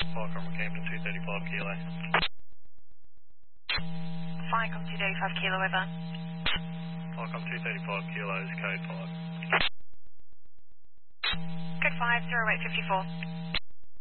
Falcon Camden 235 kilo. Falcon 235 kilo, over. Falcon 235 kilos, code 5. Code 5, 0854.